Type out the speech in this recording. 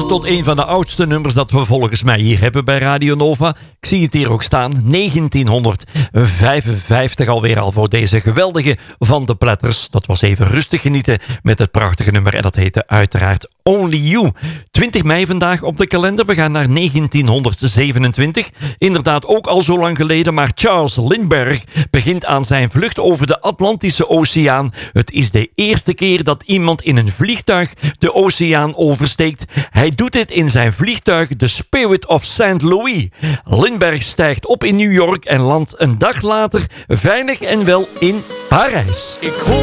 tot een van de oudste nummers dat we volgens mij hier hebben bij Radio Nova. Ik zie het hier ook staan. 1955 alweer al voor deze geweldige Van de Platters. Dat was even rustig genieten met het prachtige nummer. En dat heette uiteraard Only You. 20 mei vandaag op de kalender. We gaan naar 1927. Inderdaad ook al zo lang geleden. Maar Charles Lindbergh begint aan zijn vlucht over de Atlantische Oceaan. Het is de eerste keer dat iemand in een vliegtuig de oceaan oversteekt. Hij doet dit in zijn vliegtuig The Spirit of St. Louis. Lindbergh stijgt op in New York en landt een dag later veilig en wel in Parijs.